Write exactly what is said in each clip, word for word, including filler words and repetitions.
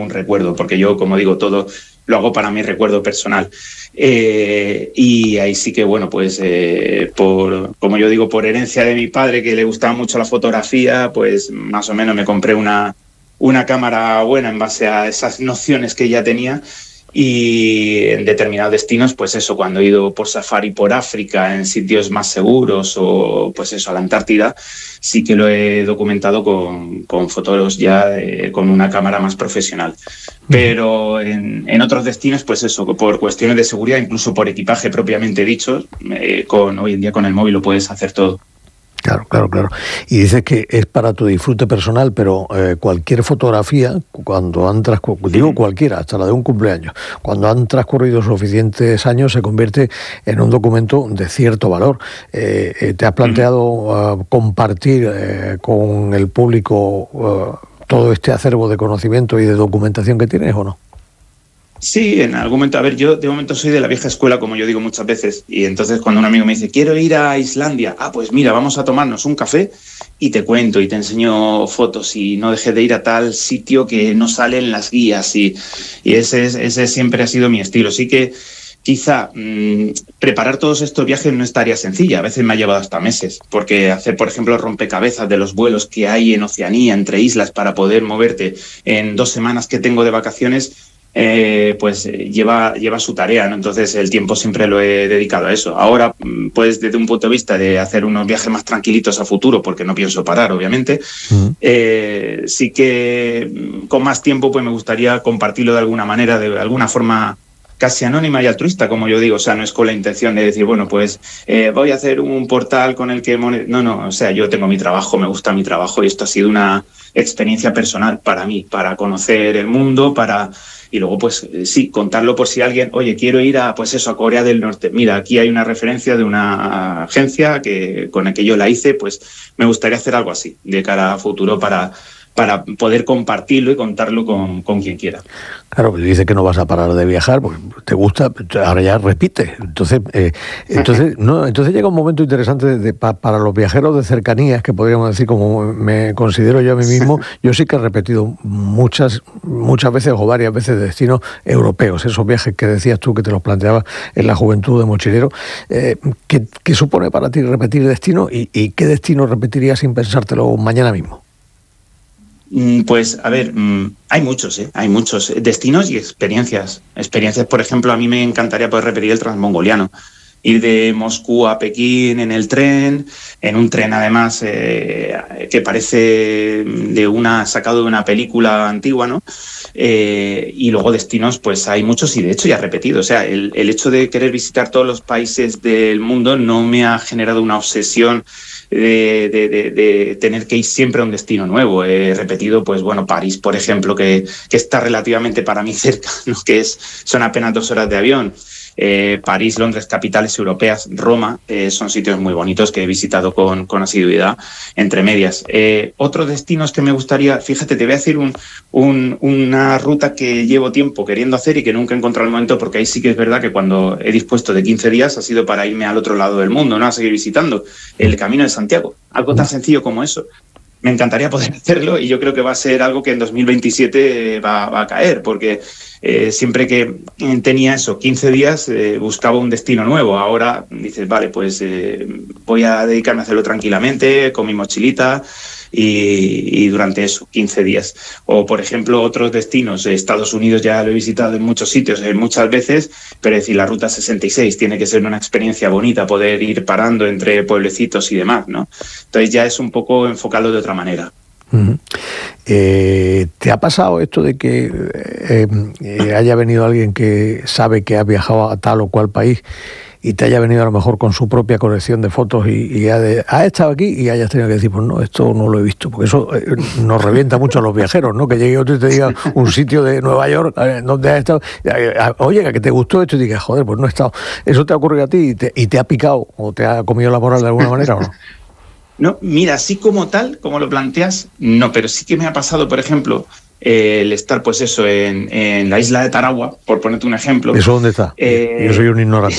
ningún recuerdo, porque yo, como digo, todo lo hago para mi recuerdo personal. Eh, y ahí sí que, bueno, pues eh, por, como yo digo, por herencia de mi padre, que le gustaba mucho la fotografía, pues más o menos me compré una, una cámara buena en base a esas nociones que ya tenía. Y en determinados destinos, pues eso, cuando he ido por safari por África, en sitios más seguros, o pues eso, a la Antártida, sí que lo he documentado con, con fotos ya de, con una cámara más profesional. Pero en, en otros destinos, pues eso, por cuestiones de seguridad, incluso por equipaje propiamente dicho, eh, con, hoy en día con el móvil lo puedes hacer todo. Claro, claro, claro. Y dices que es para tu disfrute personal, pero eh, cualquier fotografía, cuando han transcurrido, digo cualquiera, hasta la de un cumpleaños, cuando han transcurrido suficientes años se convierte en un documento de cierto valor. Eh, eh, ¿Te has planteado uh, compartir eh, con el público uh, todo este acervo de conocimiento y de documentación que tienes o no? Sí, en algún momento. A ver, yo de momento soy de la vieja escuela, como yo digo muchas veces, y entonces cuando un amigo me dice, quiero ir a Islandia, ah, pues mira, vamos a tomarnos un café y te cuento y te enseño fotos y no dejes de ir a tal sitio que no sale en las guías, y, y ese, ese siempre ha sido mi estilo. Sí que quizá mmm, preparar todos estos viajes no es tarea sencilla, a veces me ha llevado hasta meses, porque hacer, por ejemplo, rompecabezas de los vuelos que hay en Oceanía, entre islas, para poder moverte en dos semanas que tengo de vacaciones, Eh, pues eh, lleva, lleva su tarea, ¿no? Entonces el tiempo siempre lo he dedicado a eso. Ahora, pues desde un punto de vista de hacer unos viajes más tranquilitos a futuro, porque no pienso parar, obviamente, uh-huh. eh, sí que con más tiempo pues me gustaría compartirlo de alguna manera, de alguna forma casi anónima y altruista, como yo digo. O sea, no es con la intención de decir, bueno, pues eh, voy a hacer un portal con el que... Mon- no, no, o sea, yo tengo mi trabajo, me gusta mi trabajo, y esto ha sido una experiencia personal para mí, para conocer el mundo, para... Y luego, pues sí, contarlo por si alguien, oye, quiero ir a, pues eso, a Corea del Norte. Mira, aquí hay una referencia de una agencia que con la que yo la hice, pues me gustaría hacer algo así, de cara a futuro, para, para poder compartirlo y contarlo con, con quien quiera. Claro, pues dice que no vas a parar de viajar, porque te gusta, ahora ya repite. Entonces, eh, entonces, no, entonces llega un momento interesante de, de, pa, para los viajeros de cercanías, que podríamos decir, como me considero yo a mí mismo. Yo sí que he repetido muchas, muchas veces o varias veces destinos europeos, esos viajes que decías tú que te los planteabas en la juventud de mochilero. Eh, ¿qué, ¿Qué supone para ti repetir destino y, y qué destino repetirías sin pensártelo mañana mismo? Pues, a ver, hay muchos, ¿eh? Hay muchos destinos y experiencias. Experiencias, por ejemplo, a mí me encantaría poder repetir el transmongoliano. Ir de Moscú a Pekín en el tren, en un tren además eh, que parece de una sacado de una película antigua, ¿no? Eh, y luego destinos, pues hay muchos y de hecho ya he repetido. O sea, el, el hecho de querer visitar todos los países del mundo no me ha generado una obsesión De, de, de, de tener que ir siempre a un destino nuevo. He repetido, pues bueno, París, por ejemplo, que, que está relativamente para mí cerca, ¿no? Que es, son apenas dos horas de avión. Eh, París, Londres, capitales europeas, Roma, eh, son sitios muy bonitos que he visitado con, con asiduidad, entre medias. Eh, otros destinos que me gustaría, fíjate, te voy a decir un, un, una ruta que llevo tiempo queriendo hacer y que nunca he encontrado el momento, porque ahí sí que es verdad que cuando he dispuesto de quince días ha sido para irme al otro lado del mundo, ¿no? A seguir visitando el Camino de Santiago, algo tan sencillo como eso. Me encantaría poder hacerlo y yo creo que va a ser algo que en dos mil veintisiete va, va a caer, porque eh, siempre que tenía eso, quince días, eh, buscaba un destino nuevo. Ahora dices, vale, pues eh, voy a dedicarme a hacerlo tranquilamente, con mi mochilita y, y durante eso, quince días. O, por ejemplo, otros destinos. Estados Unidos ya lo he visitado en muchos sitios, eh, muchas veces, pero es decir, la Ruta sesenta y seis tiene que ser una experiencia bonita, poder ir parando entre pueblecitos y demás, ¿no? Entonces ya es un poco enfocarlo de otra manera. Uh-huh. Eh, ¿Te ha pasado esto de que eh, eh, haya venido alguien que sabe que ha viajado a tal o cual país y te haya venido a lo mejor con su propia colección de fotos y, y ha, de, ha estado aquí y hayas tenido que decir, pues no, esto no lo he visto? Porque eso eh, nos revienta mucho a los viajeros, ¿no? Que llegue otro y te diga un sitio de Nueva York eh, donde has estado, eh, oye, que te gustó esto, y digas, joder, pues no he estado. ¿Eso te ha ocurrido a ti y te, y te ha picado o te ha comido la moral de alguna manera o no? No, mira, así como tal, como lo planteas, no, pero sí que me ha pasado, por ejemplo, eh, el estar, pues eso, en, en la isla de Tarawa, por ponerte un ejemplo. ¿Eso dónde está? Eh, Yo soy un ignorante.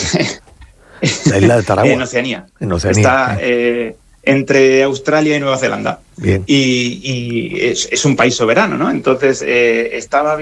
La isla de Tarawa. En Oceanía. En Oceanía. Está eh, entre Australia y Nueva Zelanda. Bien. Y, y es, es un país soberano, ¿no? Entonces, eh, estaba